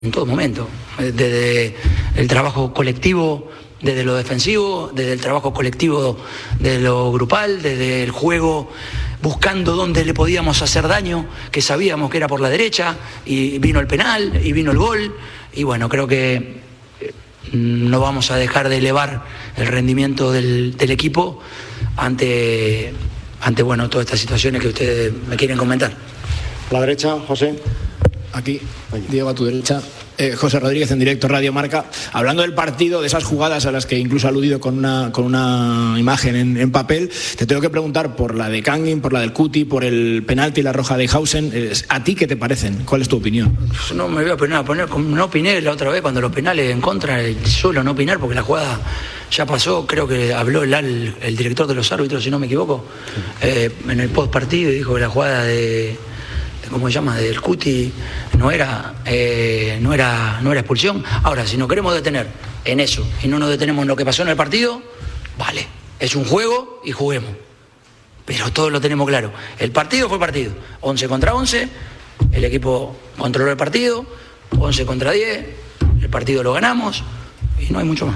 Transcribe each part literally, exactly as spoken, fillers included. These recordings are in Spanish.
en todo momento, desde el trabajo colectivo, desde lo defensivo, desde el trabajo colectivo de lo grupal, desde el juego buscando dónde le podíamos hacer daño, que sabíamos que era por la derecha, y vino el penal, y vino el gol, y bueno, creo que no vamos a dejar de elevar el rendimiento del, del equipo ante, ante bueno, todas estas situaciones que ustedes me quieren comentar. A la derecha, José. Aquí, Diego, a tu derecha. Eh, José Rodríguez, en directo, Radio Marca. Hablando del partido, de esas jugadas a las que incluso ha aludido con una, con una imagen en, en papel, te tengo que preguntar por la de Kangin, por la del Cuti, por el penalti y la roja de Hausen. Eh, ¿A ti qué te parecen? ¿Cuál es tu opinión? No me voy a poner, a poner no opiné la otra vez cuando los penales en contra, suelo no opinar porque la jugada ya pasó. Creo que habló el, el director de los árbitros, si no me equivoco, eh, en el post partido, y dijo que la jugada de... ¿cómo se llama?, del Cuti, no era, eh, no era, no era expulsión. Ahora, si nos queremos detener en eso y no nos detenemos en lo que pasó en el partido, vale, es un juego y juguemos. Pero todos lo tenemos claro. El partido fue partido, once contra once, el equipo controló el partido, once contra diez, el partido lo ganamos y no hay mucho más.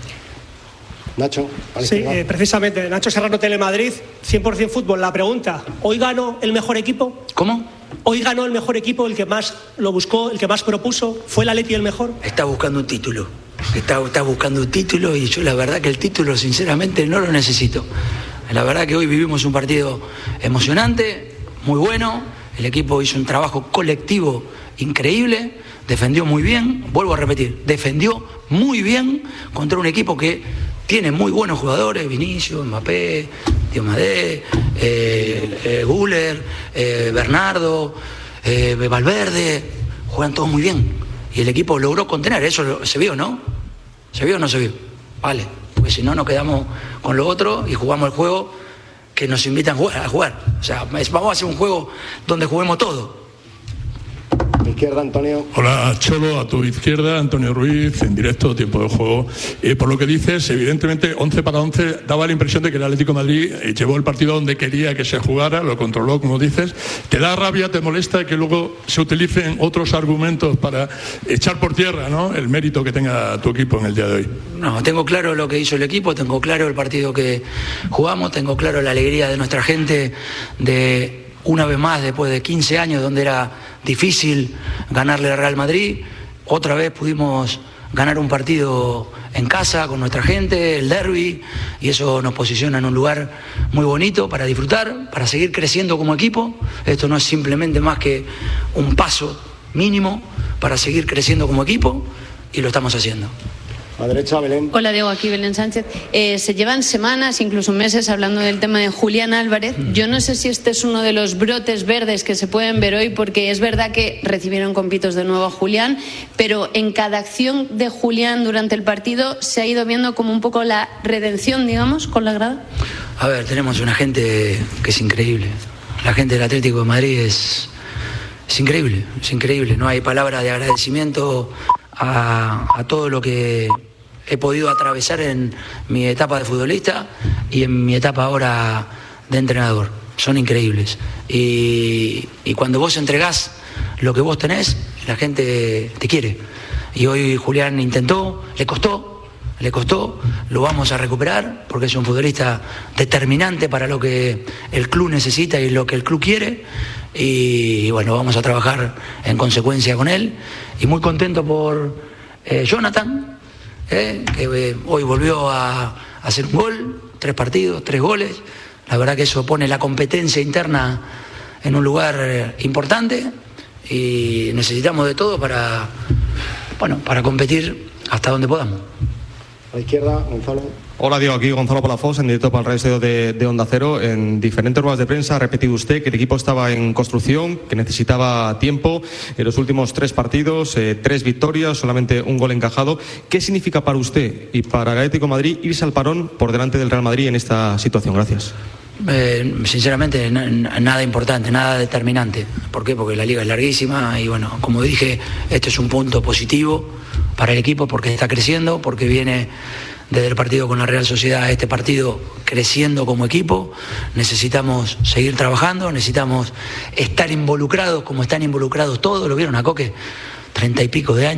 Nacho. Sí, eh, precisamente, Nacho Serrano, Telemadrid, cien por ciento fútbol. La pregunta, ¿hoy ganó el mejor equipo? ¿Cómo? Hoy ganó el mejor equipo, el que más lo buscó, el que más propuso. ¿Fue el Atleti el mejor? Está buscando un título. Está, está buscando un título y yo la verdad que el título sinceramente no lo necesito. La verdad que hoy vivimos un partido emocionante, muy bueno. El equipo hizo un trabajo colectivo increíble, defendió muy bien, vuelvo a repetir, defendió muy bien contra un equipo que tiene muy buenos jugadores, Vinicius, Mbappé, Diomadé, eh, eh, Güler, eh, Bernardo, eh, Valverde, juegan todos muy bien. Y el equipo logró contener, eso se vio, ¿no? ¿Se vio o no se vio? Vale, porque si no nos quedamos con lo otro y jugamos el juego que nos invitan a jugar. A jugar. O sea, vamos a hacer un juego donde juguemos todo. Izquierda, Antonio. Hola, Cholo, a tu izquierda, Antonio Ruiz, en directo, tiempo de juego. Eh, por lo que dices, evidentemente, once para once, daba la impresión de que el Atlético de Madrid eh, llevó el partido donde quería que se jugara, lo controló, como dices. ¿Te da rabia, te molesta que luego se utilicen otros argumentos para echar por tierra, ¿no?, el mérito que tenga tu equipo en el día de hoy? No, tengo claro lo que hizo el equipo, tengo claro el partido que jugamos, tengo claro la alegría de nuestra gente de... Una vez más, después de quince años donde era difícil ganarle al Real Madrid, otra vez pudimos ganar un partido en casa con nuestra gente, el derbi, y eso nos posiciona en un lugar muy bonito para disfrutar, para seguir creciendo como equipo. Esto no es simplemente más que un paso mínimo para seguir creciendo como equipo, y lo estamos haciendo. A la derecha, Belén. Hola, Diego, aquí Belén Sánchez. Eh, se llevan semanas, incluso meses, hablando del tema de Julián Álvarez. Yo no sé si este es uno de los brotes verdes que se pueden ver hoy, porque es verdad que recibieron con pitos de nuevo a Julián, pero en cada acción de Julián durante el partido se ha ido viendo como un poco la redención, digamos, con la grada. A ver, tenemos una gente que es increíble. La gente del Atlético de Madrid es, es increíble, es increíble. No hay palabra de agradecimiento a, a todo lo que he podido atravesar en mi etapa de futbolista y en mi etapa ahora de entrenador. Son increíbles. Y, y cuando vos entregás lo que vos tenés, la gente te quiere. Y hoy Julián intentó, le costó, le costó, lo vamos a recuperar porque es un futbolista determinante para lo que el club necesita y lo que el club quiere. Y bueno, vamos a trabajar en consecuencia con él. Y muy contento por eh, Jonathan, Eh, que eh, hoy volvió a, a hacer un gol, tres partidos, tres goles. La verdad que eso pone la competencia interna en un lugar eh, importante y necesitamos de todo para, bueno, para competir hasta donde podamos. A la izquierda, Gonzalo. Hola, Diego, aquí Gonzalo Palafox, en directo para el radio de, de Onda Cero. En diferentes ruedas de prensa ha repetido usted que el equipo estaba en construcción, que necesitaba tiempo. En los últimos tres partidos, eh, tres victorias, solamente un gol encajado. ¿Qué significa para usted y para el Atlético de Madrid irse al parón por delante del Real Madrid en esta situación? Gracias. Eh, sinceramente, nada importante, nada determinante. ¿Por qué? Porque la liga es larguísima y bueno, como dije, este es un punto positivo para el equipo porque está creciendo, porque viene desde el partido con la Real Sociedad a este partido creciendo como equipo. Necesitamos seguir trabajando, necesitamos estar involucrados como están involucrados todos. ¿Lo vieron a Coque? treinta y pico de años.